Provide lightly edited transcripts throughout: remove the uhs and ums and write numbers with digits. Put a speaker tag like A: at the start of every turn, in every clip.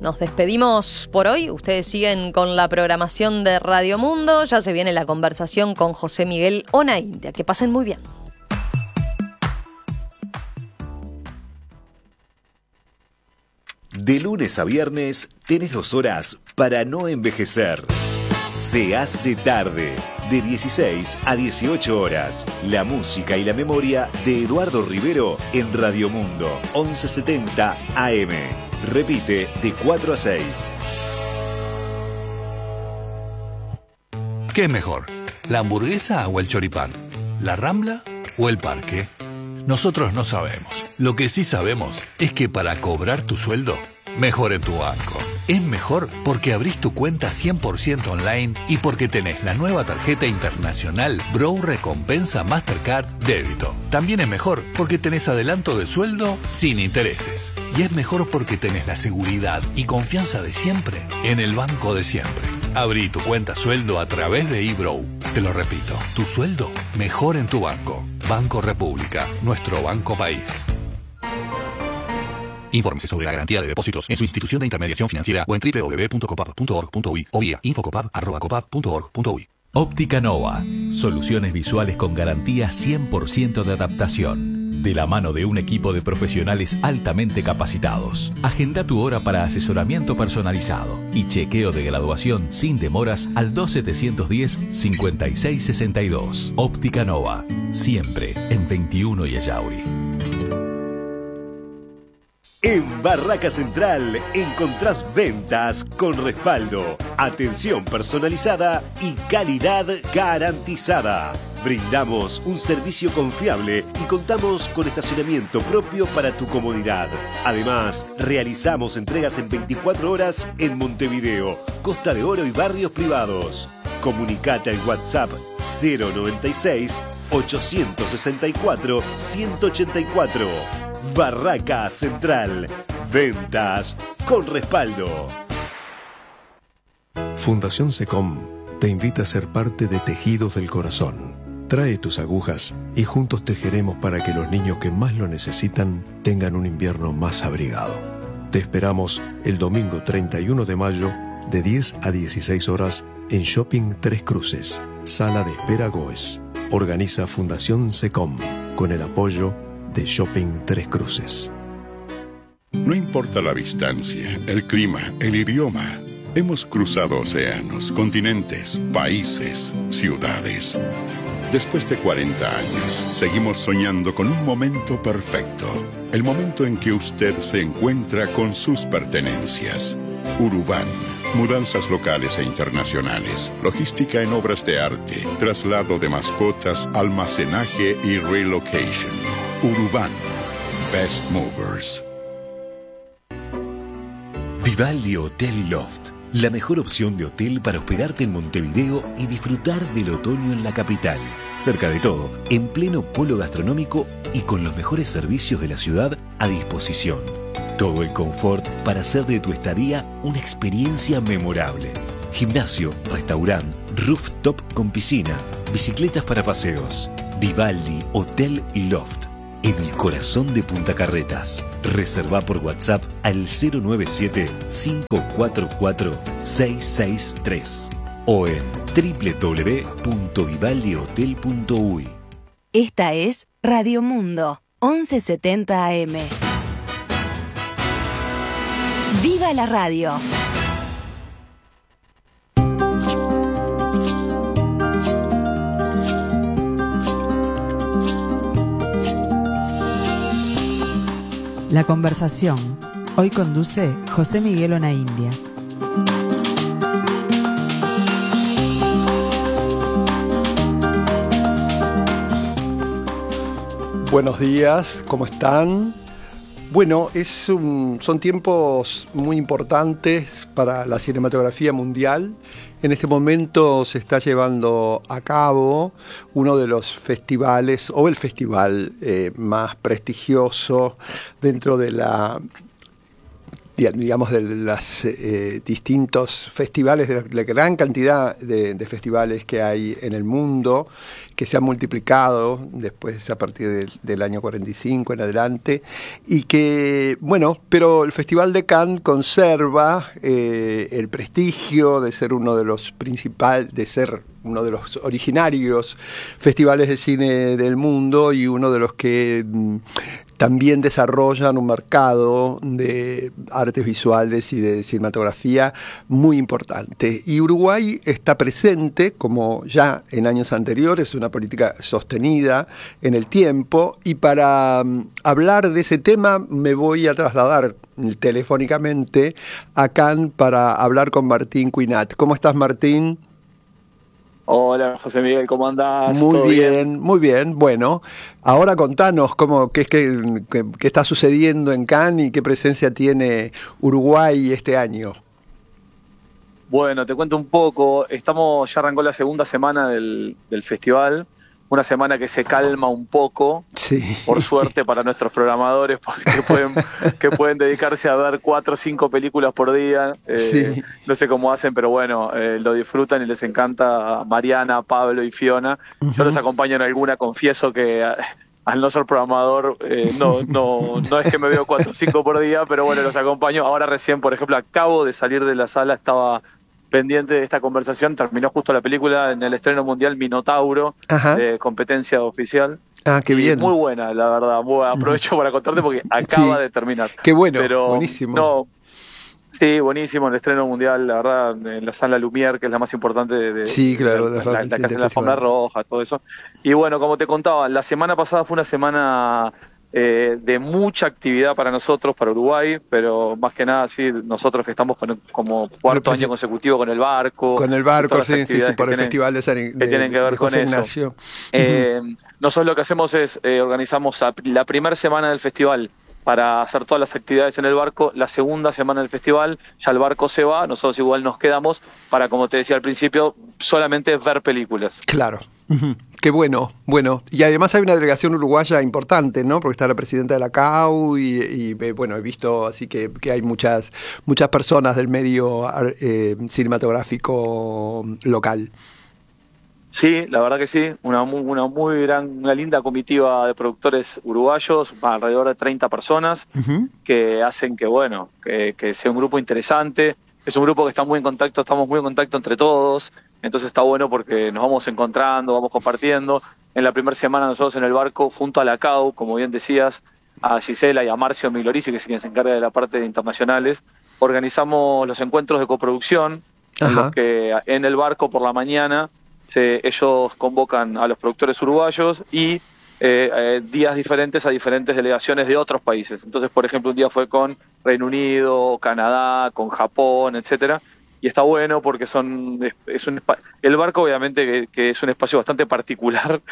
A: nos despedimos por hoy. Ustedes siguen con la programación de Radio Mundo. Ya se viene la conversación con José Miguel Onaindia. Que pasen muy bien.
B: De lunes a viernes tenés 2 horas para no envejecer. Se hace tarde, de 16 a 18 horas. La música y la memoria de Eduardo Rivero en Radio Mundo, 1170 AM. Repite, de 4 a 6.
C: ¿Qué es mejor? ¿La hamburguesa o el choripán? ¿La Rambla o el parque? Nosotros no sabemos. Lo que sí sabemos es que para cobrar tu sueldo, mejor en tu banco. Es mejor porque abrís tu cuenta 100% online y porque tenés la nueva tarjeta internacional Bro Recompensa Mastercard Débito. También es mejor porque tenés adelanto de sueldo sin intereses. Y es mejor porque tenés la seguridad y confianza de siempre en el banco de siempre. Abrí tu cuenta sueldo a través de eBrow. Te lo repito, tu sueldo mejor en tu banco. Banco República, nuestro banco país. Infórmese sobre la garantía de depósitos en su institución de intermediación financiera o en www.copap.org.uy o vía infocopap@copap.org.uy.
D: Óptica Nova. Soluciones visuales con garantía 100% de adaptación. De la mano de un equipo de profesionales altamente capacitados. Agenda tu hora para asesoramiento personalizado y chequeo de graduación sin demoras al 2710-5662. Óptica Nova. Siempre en 21 y Ayauri.
B: En Barraca Central encontrás ventas con respaldo, atención personalizada y calidad garantizada. Brindamos un servicio confiable y contamos con estacionamiento propio para tu comodidad. Además, realizamos entregas en 24 horas en Montevideo, Costa de Oro y barrios privados. Comunicate al WhatsApp 096 864 184. Barraca Central. Ventas con respaldo.
E: Fundación SECOM te invita a ser parte de Tejidos del Corazón. Trae tus agujas y juntos tejeremos para que los niños que más lo necesitan tengan un invierno más abrigado. Te esperamos el domingo 31 de mayo de 10 a 16 horas en Shopping Tres Cruces, Sala de Espera Goes. Organiza Fundación SECOM con el apoyo de Shopping Tres Cruces.
F: No importa la distancia, el clima, el idioma. Hemos cruzado océanos, continentes, países, ciudades. Después de 40 años, seguimos soñando con un momento perfecto. El momento en que usted se encuentra con sus pertenencias. Urubán. Mudanzas locales e internacionales, logística en obras de arte, traslado de mascotas, almacenaje y relocation. Urubán. Best Movers.
B: Vivaldi Hotel Loft. La mejor opción de hotel para hospedarte en Montevideo y disfrutar del otoño en la capital. Cerca de todo, en pleno polo gastronómico y con los mejores servicios de la ciudad a disposición. Todo el confort para hacer de tu estadía una experiencia memorable. Gimnasio, restaurante, rooftop con piscina, bicicletas para paseos. Vivaldi Hotel Loft, en el corazón de Punta Carretas. Reserva por WhatsApp al 097-544-663 o en www.vivaldihotel.uy.
G: Esta es Radio Mundo, 1170 AM. ¡Viva la radio!
H: La conversación. Hoy conduce José Miguel Onaindia.
I: Buenos días, ¿cómo están? Bueno, son tiempos muy importantes para la cinematografía mundial. En este momento se está llevando a cabo uno de los festivales, o el festival más prestigioso dentro de la digamos, de los distintos festivales, de la gran cantidad de festivales que hay en el mundo, que se han multiplicado después a partir del año 45 en adelante, y que, bueno, pero el Festival de Cannes conserva el prestigio de ser uno de los uno de los originarios festivales de cine del mundo y uno de los que también desarrollan un mercado de artes visuales y de cinematografía muy importante. Y Uruguay está presente, como ya en años anteriores, una política sostenida en el tiempo, y para hablar de ese tema me voy a trasladar telefónicamente a Cannes para hablar con Martín Cuinat. ¿Cómo estás, Martín?
J: Hola, José Miguel, ¿cómo andás?
I: Muy bien, muy bien. Bueno, ahora contanos qué está sucediendo en Cannes y qué presencia tiene Uruguay este año.
J: Bueno, te cuento un poco. Ya arrancó la segunda semana del festival. Una semana que se calma un poco, sí, por suerte para nuestros programadores, que pueden dedicarse a ver 4 o 5 películas por día. Sí. No sé cómo hacen, pero bueno, lo disfrutan y les encanta. Mariana, Pablo y Fiona. Yo los acompaño en alguna, confieso que al no ser programador, no es que me veo 4 o 5 por día, pero bueno, los acompaño. Ahora recién, por ejemplo, acabo de salir de la sala, estaba pendiente de esta conversación, terminó justo la película en el estreno mundial Minotauro, de competencia oficial.
I: Ah, qué bien.
J: Muy buena, la verdad. Aprovecho para contarte porque acaba de terminar.
I: Qué bueno, buenísimo.
J: Sí, buenísimo, el estreno mundial, la verdad, en la sala Lumière, que es la más importante
I: sí, claro,
J: la que hace la alfombra roja, todo eso. Y bueno, como te contaba, la semana pasada fue una semana de mucha actividad para nosotros, para Uruguay, pero más que nada, sí, nosotros que estamos como cuarto año consecutivo con el barco.
I: Con el barco, sí, por el Festival de
J: que tienen que ver con eso. Nosotros lo que hacemos es, organizamos la primera semana del festival para hacer todas las actividades en el barco. La segunda semana del festival, ya el barco se va, nosotros igual nos quedamos para, como te decía al principio, solamente ver películas.
I: Claro. Qué bueno. Y además hay una delegación uruguaya importante, ¿no? Porque está la presidenta de la CAU y bueno, he visto así que hay muchas personas del medio cinematográfico local.
J: Sí, la verdad que sí, una linda comitiva de productores uruguayos, alrededor de 30 personas, que hacen que sea un grupo interesante. Es un grupo que está muy en contacto, estamos muy en contacto entre todos, entonces está bueno porque nos vamos encontrando, vamos compartiendo. En la primera semana nosotros en el barco, junto a la CAU, como bien decías, a Gisela y a Marcio Miglorici, que es quien se encarga de la parte de internacionales, organizamos los encuentros de coproducción, en los que en el barco por la mañana ellos convocan a los productores uruguayos y días diferentes a diferentes delegaciones de otros países. Entonces, por ejemplo, un día fue con Reino Unido, Canadá, con Japón, etcétera. Y está bueno porque el barco obviamente que es un espacio bastante particular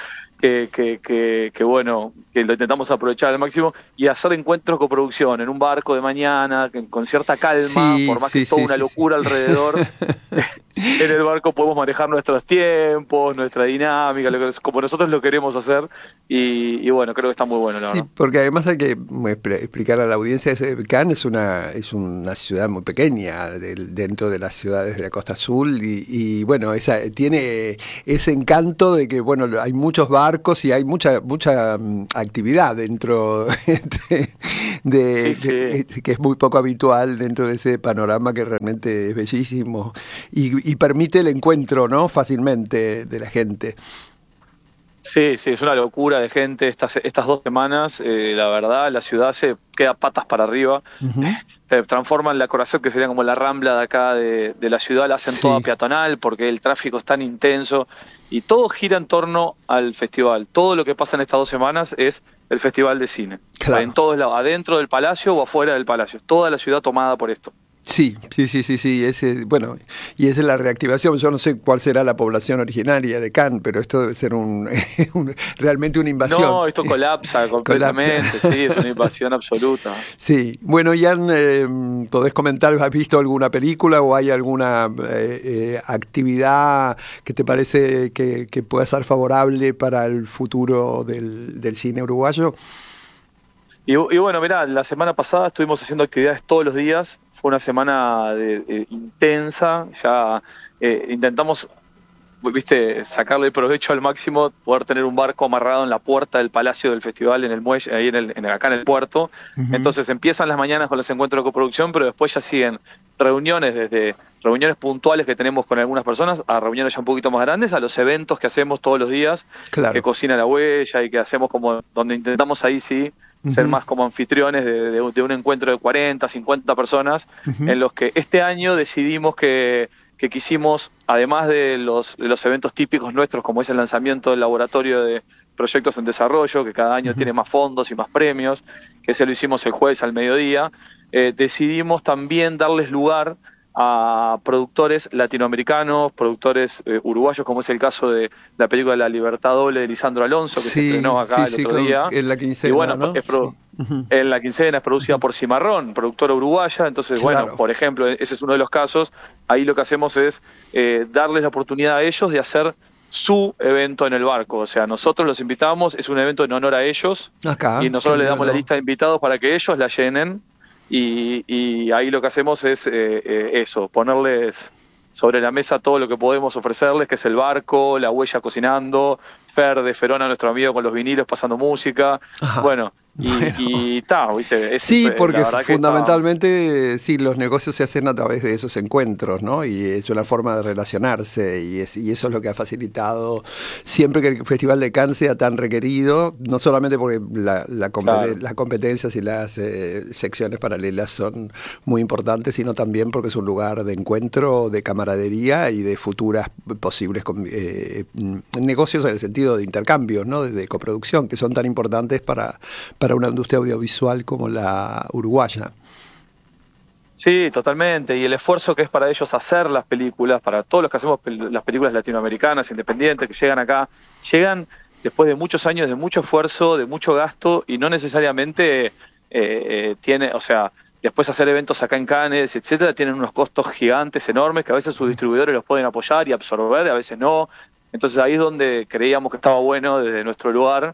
J: que lo intentamos aprovechar al máximo y hacer encuentros con coproducción en un barco de mañana con cierta calma, por más que toda una locura alrededor. En el barco podemos manejar nuestros tiempos, nuestra dinámica, como nosotros lo queremos hacer y bueno, creo que está muy bueno, la verdad.
I: Sí, porque además hay que explicar a la audiencia que Cannes es una ciudad muy pequeña dentro de las ciudades de la Costa Azul y bueno, tiene ese encanto de que bueno, hay muchos barcos y hay mucha actividad dentro que es muy poco habitual dentro de ese panorama que realmente es bellísimo y permite el encuentro, ¿no? Fácilmente de la gente.
J: Sí, es una locura de gente estas 2 semanas. La verdad, la ciudad se queda patas para arriba. Transforman la Corazón, que sería como la Rambla de acá de la ciudad, la hacen toda peatonal porque el tráfico es tan intenso y todo gira en torno al festival. Todo lo que pasa en estas 2 semanas es el festival de cine. Claro. En todos lados, adentro del palacio o afuera del palacio. Toda la ciudad tomada por esto.
I: Sí. Bueno, y esa es la reactivación. Yo no sé cuál será la población originaria de Cannes, pero esto debe ser realmente una invasión.
J: No, esto colapsa completamente, sí, es una invasión absoluta.
I: Sí, bueno, Ian, ¿podés comentar, has visto alguna película o hay alguna actividad que te parece que pueda ser favorable para el futuro del cine uruguayo?
J: Y bueno, mirá, la semana pasada estuvimos haciendo actividades todos los días, fue una semana intensa, ya intentamos, viste, sacarle el provecho al máximo, poder tener un barco amarrado en la puerta del Palacio del Festival, en el muelle, ahí acá en el puerto. Entonces empiezan las mañanas con los encuentros de coproducción, pero después ya siguen reuniones, desde reuniones puntuales que tenemos con algunas personas, a reuniones ya un poquito más grandes, a los eventos que hacemos todos los días, que Cocina la Huella y que hacemos como, donde intentamos ahí sí ser más como anfitriones de un encuentro de 40, 50 personas, en los que este año decidimos que quisimos, además de los eventos típicos nuestros, como es el lanzamiento del laboratorio de proyectos en desarrollo, que cada año tiene más fondos y más premios, que ese lo hicimos el jueves al mediodía, decidimos también darles lugar a productores latinoamericanos, productores uruguayos, como es el caso de la película La Libertad Doble de Lisandro Alonso, que se estrenó acá el otro día.
I: En la quincena,
J: y bueno,
I: ¿no?
J: En la quincena es producida por Cimarrón, productora uruguaya. Entonces, bueno, por ejemplo, ese es uno de los casos. Ahí lo que hacemos es darles la oportunidad a ellos de hacer su evento en el barco. O sea, nosotros los invitamos, es un evento en honor a ellos, y nosotros les damos la lista de invitados para que ellos la llenen. Y ahí lo que hacemos es eso, ponerles sobre la mesa todo lo que podemos ofrecerles, que es el barco, la huella cocinando, Fer de Ferona, nuestro amigo con los vinilos pasando música. Bueno, y ta, ¿viste?
I: Sí, porque fundamentalmente sí, los negocios se hacen a través de esos encuentros, ¿no? Y es una forma de relacionarse, y eso es lo que ha facilitado siempre que el Festival de Cannes sea tan requerido, no solamente porque las competencias y las secciones paralelas son muy importantes, sino también porque es un lugar de encuentro, de camaradería y de futuras posibles negocios en el sentido de intercambios, ¿no? De coproducción, que son tan importantes para una industria audiovisual como la uruguaya.
J: Sí, totalmente. Y el esfuerzo que es para ellos hacer las películas, para todos los que hacemos las películas latinoamericanas, independientes, que llegan acá, llegan después de muchos años, de mucho esfuerzo, de mucho gasto, y no necesariamente tiene, o sea, después hacer eventos acá en Cannes, etcétera, tienen unos costos gigantes, enormes, que a veces sus distribuidores los pueden apoyar y absorber, a veces no. Entonces ahí es donde creíamos que estaba bueno, desde nuestro lugar,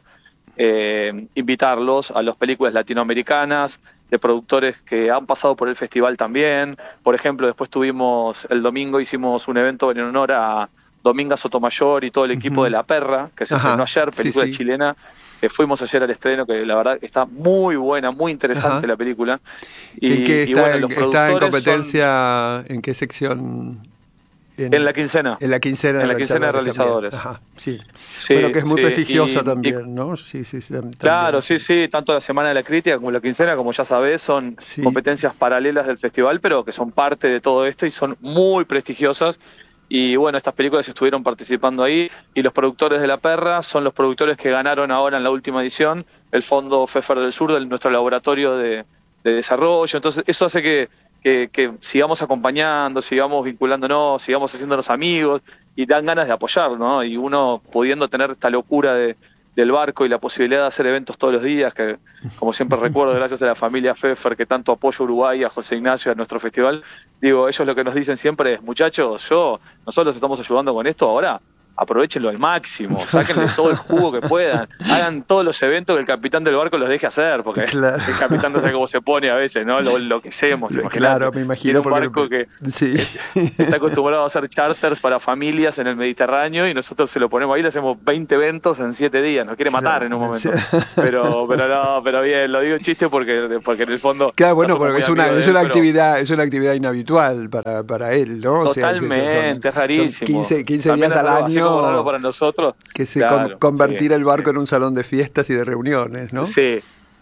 J: invitarlos a las películas latinoamericanas, de productores que han pasado por el festival también. Por ejemplo, después el domingo hicimos un evento en honor a Dominga Sotomayor y todo el equipo de La Perra, que se estrenó ayer, película chilena, que fuimos ayer al estreno, que la verdad está muy buena, muy interesante la película.
I: ¿En qué está en competencia? ¿En qué sección?
J: En la quincena.
I: En la quincena
J: de realizadores.
I: Ajá, sí. Bueno, que es muy prestigiosa también, ¿no? Sí, también.
J: Claro, sí. Tanto la Semana de la Crítica como la quincena, como ya sabés, son competencias paralelas del festival, pero que son parte de todo esto y son muy prestigiosas. Y bueno, estas películas estuvieron participando ahí, y los productores de La Perra son los productores que ganaron ahora en la última edición el Fondo FEFER del Sur, de nuestro laboratorio de desarrollo. Entonces, eso hace que sigamos acompañando, sigamos vinculándonos, sigamos haciéndonos amigos, y dan ganas de apoyar, ¿no? Y uno pudiendo tener esta locura del barco y la posibilidad de hacer eventos todos los días, que como siempre recuerdo, gracias a la familia Fefer, que tanto apoya a Uruguay, a José Ignacio, a nuestro festival, digo, ellos lo que nos dicen siempre es, muchachos, nosotros estamos ayudando con esto ahora, aprovechenlo al máximo, sáquenle todo el jugo que puedan, hagan todos los eventos que el capitán del barco los deje hacer, porque el capitán no sabe cómo se pone a veces, ¿no? Lo que hacemos.
I: Claro, me imagino.
J: Tiene un barco que está acostumbrado a hacer charters para familias en el Mediterráneo, y nosotros se lo ponemos ahí, le hacemos 20 eventos en 7 días, nos quiere matar en un momento. Pero bien, lo digo en chiste porque en el fondo...
I: Claro, bueno, porque es una actividad inhabitual para él, ¿no?
J: Totalmente, es rarísimo.
I: 15 días al año.
J: Para nosotros,
I: que se convertir el barco en un salón de fiestas y de reuniones, ¿no?
J: Sí.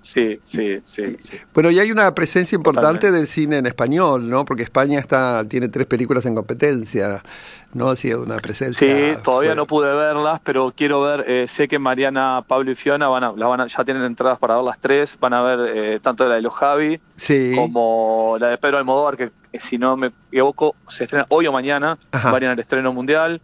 I: Bueno, y hay una presencia importante del cine en español, ¿no? Porque España tiene 3 películas en competencia, ¿no? Ha sido una presencia.
J: Sí, todavía no pude verlas, pero quiero ver. Sé que Mariana, Pablo y Fiona ya tienen entradas para ver las 3. Van a ver tanto la de los Javi como la de Pedro Almodóvar, que si no me equivoco se estrena hoy o mañana. Van al estreno mundial.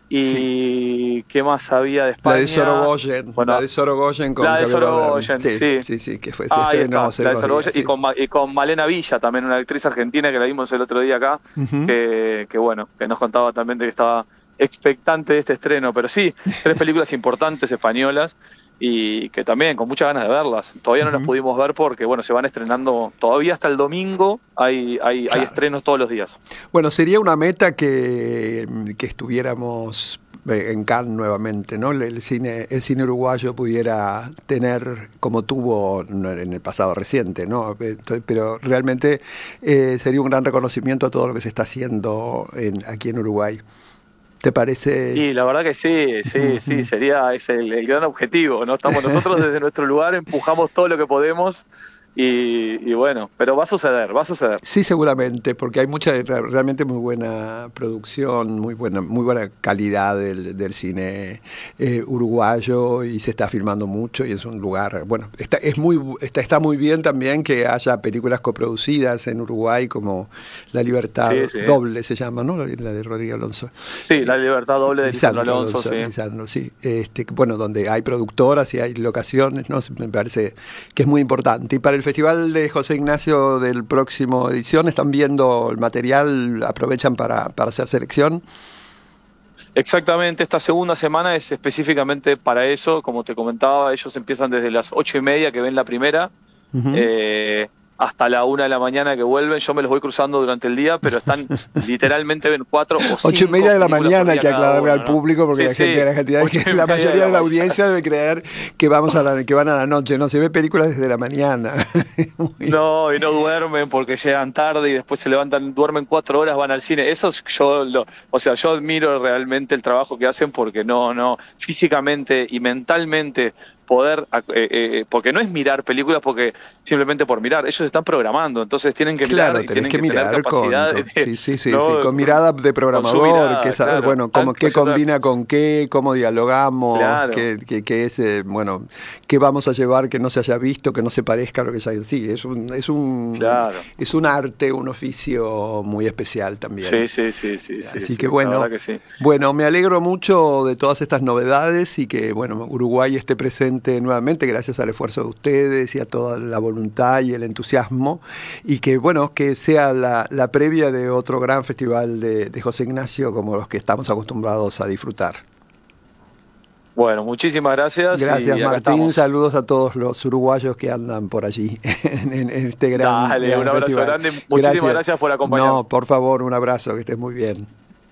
J: Y ¿qué más había de España?
I: La de Sorogoyen.
J: Bueno,
I: la de Sorogoyen con
J: la de Sorogoyen,
I: sí, que fue estrenó
J: la de Sorogoyen, y con Malena Villa, también una actriz argentina que la vimos el otro día acá, que nos contaba también de que estaba expectante de este estreno. Pero sí, 3 películas importantes españolas. y que también con muchas ganas de verlas. Todavía no las pudimos ver porque, bueno, se van estrenando todavía hasta el domingo, hay estrenos todos los días.
I: Bueno, sería una meta que estuviéramos en Cannes nuevamente, ¿no? El cine uruguayo pudiera tener, como tuvo en el pasado reciente, ¿no? Pero realmente sería un gran reconocimiento a todo lo que se está haciendo aquí en Uruguay. ¿Te parece?
J: Y la verdad que sí, sería el gran objetivo, ¿no? Estamos nosotros desde nuestro lugar, empujamos todo lo que podemos. Y bueno, pero va a suceder.
I: Sí, seguramente, porque hay realmente muy buena producción, muy buena calidad del cine uruguayo, y se está filmando mucho y es un lugar, bueno, está muy bien también que haya películas coproducidas en Uruguay como La Libertad Doble se llama, ¿no? La de Rodrigo Alonso.
J: Sí, La Libertad Doble de Lisandro Alonso, sí.
I: Lisandro, sí. Bueno, donde hay productoras y hay locaciones, ¿no? Me parece que es muy importante. Y para el Festival de José Ignacio del próximo edición, ¿están viendo el material? ¿Aprovechan para hacer selección?
J: Exactamente, esta segunda semana es específicamente para eso. Como te comentaba, ellos empiezan desde las 8:30 que ven la primera, hasta la 1 de la mañana que vuelven. Yo me los voy cruzando durante el día, pero están literalmente ven 4 o 5.
I: 8:30 de la mañana, hay que aclararle al público, porque la mayoría de la audiencia debe creer que que van a la noche. No, se ve películas desde la mañana.
J: No, y no duermen porque llegan tarde y después se levantan, duermen 4 horas, van al cine. Eso yo admiro realmente el trabajo que hacen, porque no físicamente y mentalmente poder, porque no es mirar películas porque simplemente por mirar, ellos están programando, entonces tienen que mirar, y tienen que mirar tener capacidad
I: con mirada de programador, mirada, que saber, bueno, qué combina con qué, cómo dialogamos, qué es, bueno, qué vamos a llevar que no se haya visto, que no se parezca a lo que ya hay. Sí, es un arte, un oficio muy especial también.
J: Sí.
I: Así que bueno, bueno, me alegro mucho de todas estas novedades y que, bueno, Uruguay esté presente nuevamente gracias al esfuerzo de ustedes y a toda la voluntad y el entusiasmo, y que, bueno, que sea la previa de otro gran festival de José Ignacio como los que estamos acostumbrados a disfrutar.
J: Bueno, muchísimas gracias.
I: Gracias, Martín. Saludos a todos los uruguayos que andan por allí en este gran
J: Dale, un abrazo festival. Grande. Muchísimas gracias por acompañarnos.
I: No, por favor, un abrazo, que estés muy bien.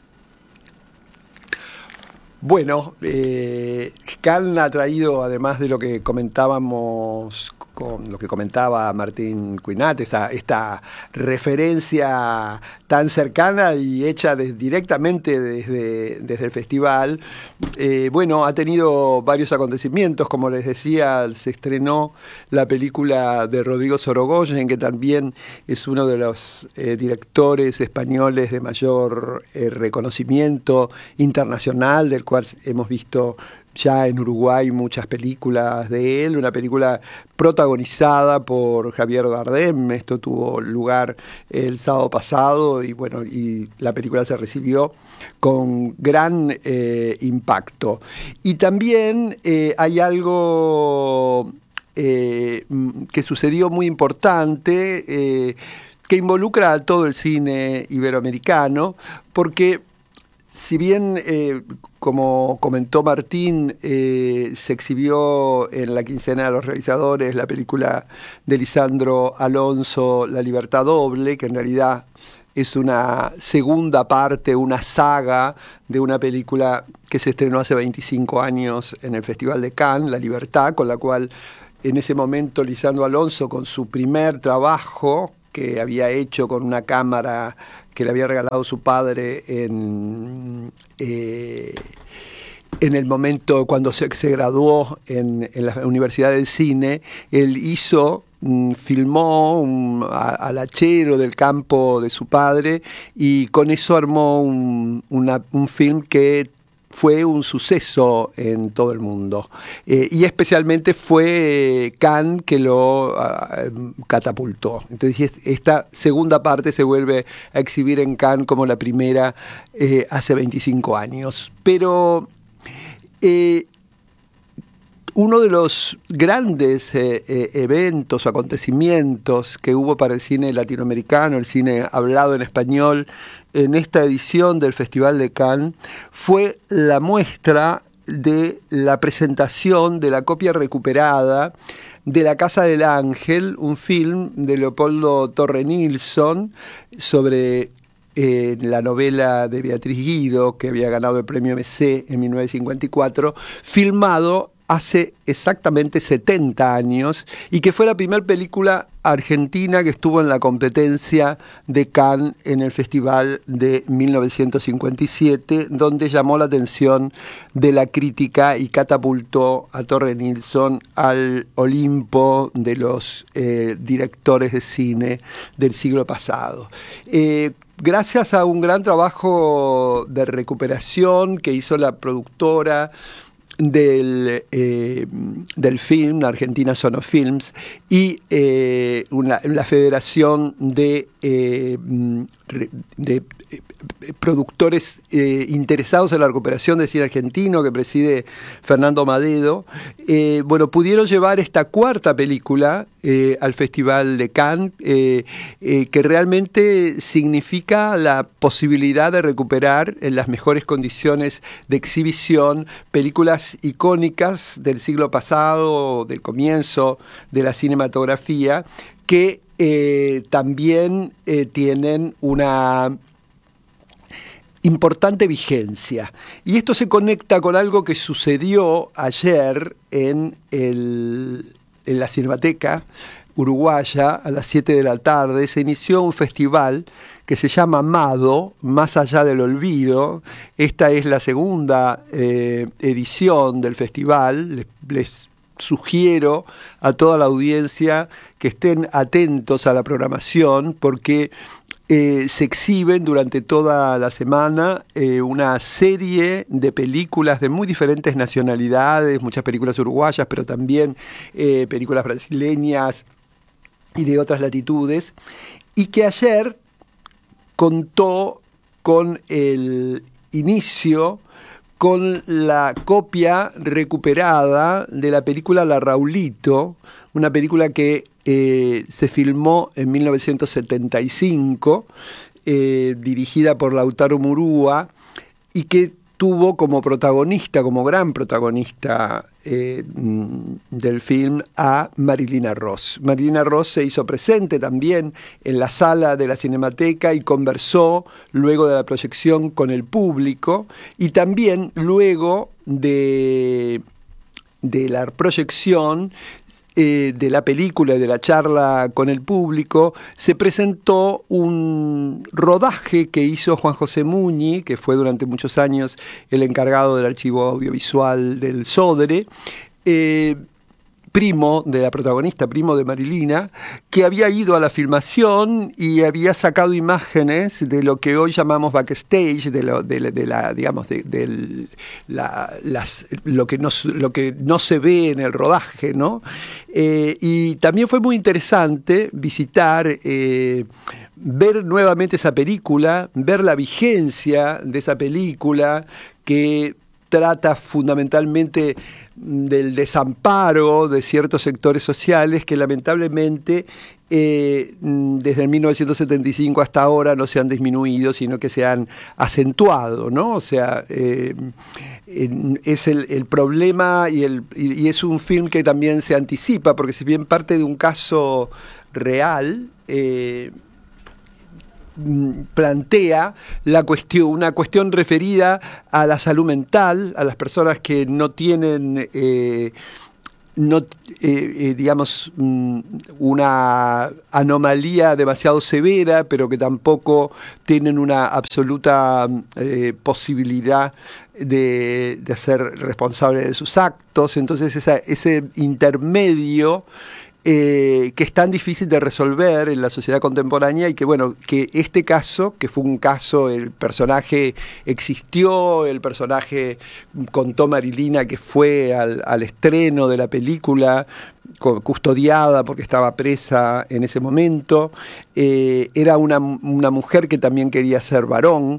I: Bueno, Cannes ha traído, además de lo que comentábamos, con lo que comentaba Martín Cuinat, esta referencia tan cercana y hecha directamente desde el festival. Bueno, ha tenido varios acontecimientos, como les decía, se estrenó la película de Rodrigo Sorogoyen, que también es uno de los directores españoles de mayor reconocimiento internacional, del cual hemos visto ya en Uruguay muchas películas de él, una película protagonizada por Javier Bardem. Esto tuvo lugar el sábado pasado y bueno, y la película se recibió con gran impacto. Y también hay algo que sucedió muy importante, que involucra a todo el cine iberoamericano, porque si bien, como comentó Martín, se exhibió en la quincena de los realizadores la película de Lisandro Alonso, La Libertad Doble, que en realidad es una segunda parte, una saga de una película que se estrenó hace 25 años en el Festival de Cannes, La Libertad, con la cual en ese momento Lisandro Alonso, con su primer trabajo que había hecho con una cámara que le había regalado su padre en el momento cuando se graduó en la Universidad del Cine, él filmó al hachero del campo de su padre, y con eso armó un film que fue un suceso en todo el mundo, y especialmente fue Cannes que lo catapultó. Entonces esta segunda parte se vuelve a exhibir en Cannes como la primera hace 25 años. Pero uno de los grandes eventos o acontecimientos que hubo para el cine latinoamericano, el cine hablado en español, en esta edición del Festival de Cannes, fue la muestra de la presentación de la copia recuperada de La Casa del Ángel, un film de Leopoldo Torre Nilsson sobre la novela de Beatriz Guido, que había ganado el premio MC en 1954, filmado hace exactamente 70 años y que fue la primera película argentina que estuvo en la competencia de Cannes en el Festival de 1957, donde llamó la atención de la crítica y catapultó a Torre Nilsson al Olimpo de los directores de cine del siglo pasado. Gracias a un gran trabajo de recuperación que hizo la productora del film, Argentina Sonofilms, y la Federación de productores interesados en la recuperación del cine argentino, que preside Fernando Madedo, pudieron llevar esta cuarta película al Festival de Cannes, que realmente significa la posibilidad de recuperar en las mejores condiciones de exhibición películas icónicas del siglo pasado, del comienzo de la cinematografía, que también tienen una importante vigencia. Y esto se conecta con algo que sucedió ayer en la Cinemateca Uruguaya a las 7 de la tarde. Se inició un festival que se llama MADO, Más Allá del Olvido. Esta es la segunda edición del festival. Les sugiero a toda la audiencia que estén atentos a la programación, porque se exhiben durante toda la semana una serie de películas de muy diferentes nacionalidades, muchas películas uruguayas, pero también películas brasileñas y de otras latitudes, y que ayer contó con el inicio, con la copia recuperada de la película La Raulito, una película que se filmó en 1975, dirigida por Lautaro Murúa, y que tuvo como protagonista, como gran protagonista del film, a Marilina Ross. Marilina Ross se hizo presente también en la sala de la Cinemateca y conversó luego de la proyección con el público, y también luego de la proyección de la película y de la charla con el público, se presentó un rodaje que hizo Juan José Muñi, que fue durante muchos años el encargado del archivo audiovisual del Sodre, primo de la protagonista, primo de Marilina, que había ido a la filmación y había sacado imágenes de lo que hoy llamamos backstage, lo que no se ve en el rodaje, ¿no? Y también fue muy interesante visitar, ver nuevamente esa película, ver la vigencia de esa película, que trata fundamentalmente del desamparo de ciertos sectores sociales que lamentablemente desde el 1975 hasta ahora no se han disminuido, sino que se han acentuado, ¿no? O sea, es el problema, y es un film que también se anticipa, porque si bien parte de un caso real, plantea una cuestión referida a la salud mental, a las personas que no tienen una anomalía demasiado severa, pero que tampoco tienen una absoluta posibilidad de ser responsables de sus actos. Entonces ese intermedio que es tan difícil de resolver en la sociedad contemporánea, y que este caso, que fue un caso, el personaje existió, el personaje contó Marilina que fue al estreno de la película, custodiada porque estaba presa en ese momento, era una mujer que también quería ser varón,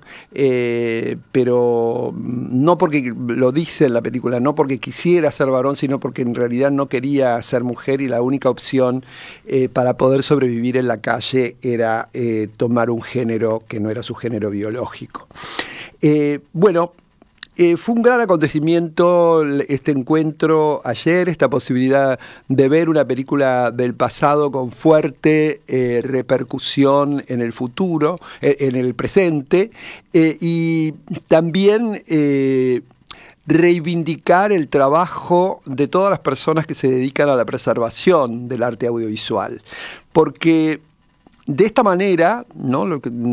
I: pero no porque lo dice en la película, no porque quisiera ser varón, sino porque en realidad no quería ser mujer, y la única opción para poder sobrevivir en la calle era tomar un género que no era su género biológico. Fue un gran acontecimiento este encuentro ayer, esta posibilidad de ver una película del pasado con fuerte repercusión en el futuro, en el presente, y también reivindicar el trabajo de todas las personas que se dedican a la preservación del arte audiovisual. Porque de esta manera, ¿no?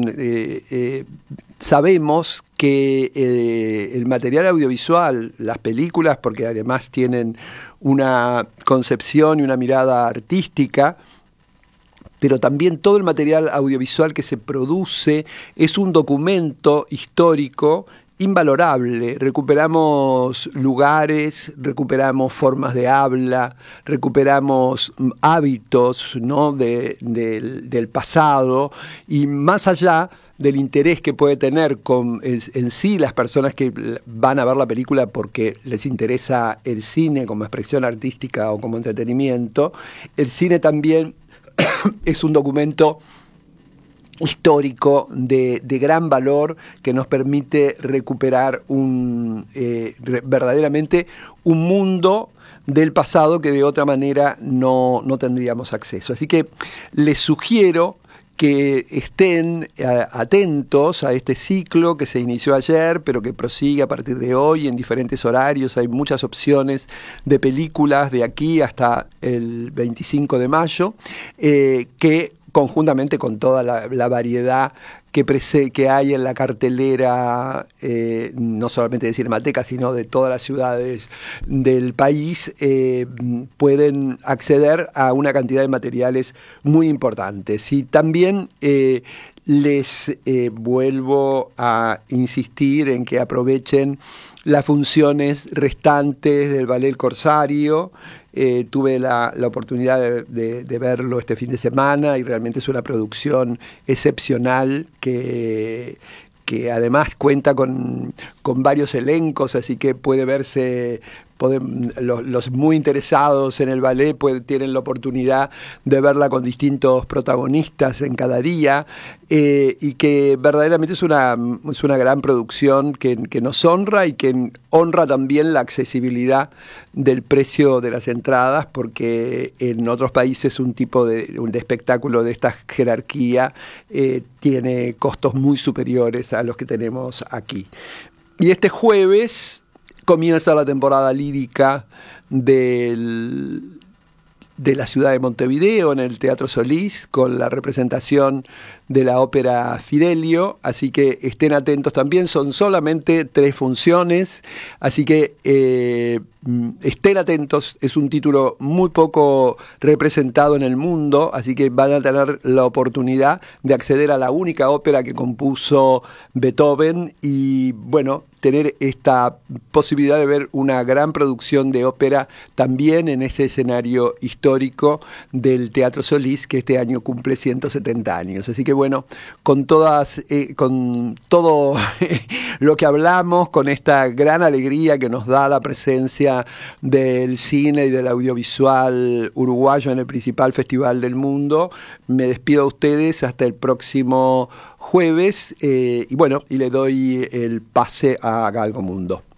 I: Sabemos que el material audiovisual, las películas, porque además tienen una concepción y una mirada artística, pero también todo el material audiovisual que se produce es un documento histórico invalorable. Recuperamos lugares, recuperamos formas de habla, recuperamos hábitos, ¿no? del pasado, y más allá del interés que puede tener en sí las personas que van a ver la película porque les interesa el cine como expresión artística o como entretenimiento, el cine también es un documento histórico de gran valor que nos permite recuperar verdaderamente un mundo del pasado que de otra manera no tendríamos acceso. Así que les sugiero que estén atentos a este ciclo que se inició ayer, pero que prosigue a partir de hoy en diferentes horarios. Hay muchas opciones de películas de aquí hasta el 25 de mayo, que conjuntamente con toda la variedad que hay en la cartelera, no solamente de Cinemateca, sino de todas las ciudades del país, pueden acceder a una cantidad de materiales muy importantes. Y también les vuelvo a insistir en que aprovechen las funciones restantes del Ballet El Corsario. Tuve la oportunidad de verlo este fin de semana y realmente es una producción excepcional que además cuenta con varios elencos, así que puede verse. Los muy interesados en el ballet tienen la oportunidad de verla con distintos protagonistas en cada día, y que verdaderamente es una gran producción que nos honra y que honra también la accesibilidad del precio de las entradas, porque en otros países un tipo de espectáculo de esta jerarquía tiene costos muy superiores a los que tenemos aquí. Y este jueves comienza la temporada lírica de la ciudad de Montevideo en el Teatro Solís con la representación de la ópera Fidelio, así que estén atentos también. Son solamente 3 funciones, así que estén atentos. Es un título muy poco representado en el mundo, así que van a tener la oportunidad de acceder a la única ópera que compuso Beethoven y, bueno, tener esta posibilidad de ver una gran producción de ópera también en ese escenario histórico del Teatro Solís, que este año cumple 170 años. Así que, bueno, con todo lo que hablamos, con esta gran alegría que nos da la presencia del cine y del audiovisual uruguayo en el principal festival del mundo, me despido a ustedes hasta el próximo jueves, y le doy el pase a Galgo Mundo.